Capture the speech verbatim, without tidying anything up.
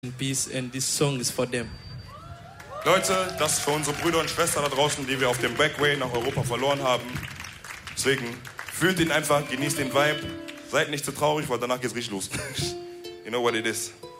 in peace, and this song is for them. Leute, das ist für unsere Brüder und Schwestern da draußen, die wir auf dem Backway nach Europa verloren haben. Deswegen fühlt ihn einfach, genießt den Vibe, seid nicht zu traurig, weil danach geht's richtig los. You know what it is.